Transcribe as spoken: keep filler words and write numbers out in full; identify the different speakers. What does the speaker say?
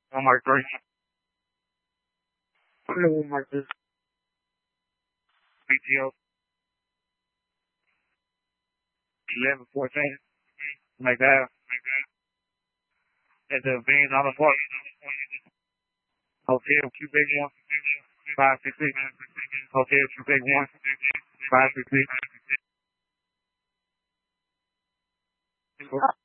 Speaker 1: One mark three. One mark two. B T O. eleven fourteen. Like that. At the Beans on the Park. Hotel Q Big One. five six six. Hotel Q Big One. five six six.